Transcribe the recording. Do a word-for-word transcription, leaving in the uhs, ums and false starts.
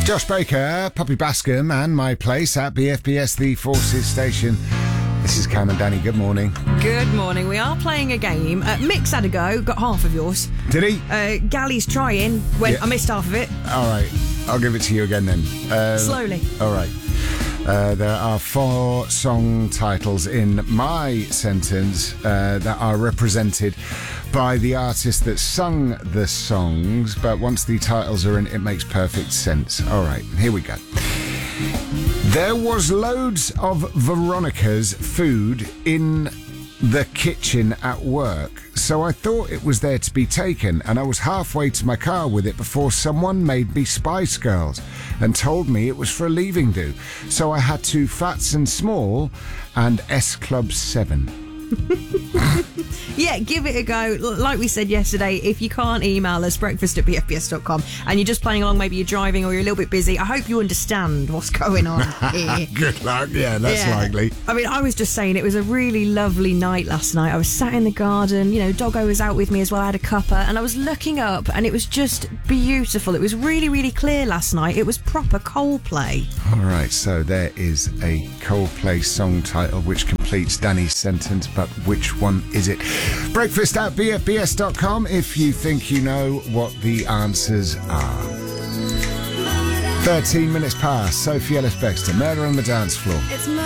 Josh Baker, Poppy Bascom, and my place at B F B S, the Forces Station. This is Cam and Danny. Good morning. Good morning. We are playing a game. Uh, Mick's had a go, got half of yours. Did he? Uh, Gally's trying. When Yeah. I missed half of it. All right. I'll give it to you again then. Uh, Slowly. All right. Uh, there are four song titles in my sentence uh, that are represented by the artist that sung the songs, but once the titles are in, it makes perfect sense. All right, here we go. There was loads of Veronica's food in the kitchen at work, so I thought it was there to be taken, and I was halfway to my car with it before someone made me Spice Girls and told me it was for a leaving do. So I had two Fats and Small and S Club seven. Yeah, give it a go. L- Like we said yesterday, if you can't email us, breakfast at b f b s dot com, and you're just playing along, maybe you're driving or you're a little bit busy, I hope you understand what's going on here. Good luck. Yeah, that's Yeah. likely. I mean, I was just saying it was a really lovely night last night. I was sat in the garden, you know, Doggo was out with me as well. I had a cuppa, and I was looking up, and it was just beautiful. It was really, really clear last night. It was proper Coldplay. All right, so there is a Coldplay song title which completes Danny's sentence, but which one is it? Breakfast at b f b s dot com if you think you know what the answers are. thirteen minutes past, Sophie Ellis-Bextor, Murder on the Dance Floor. It's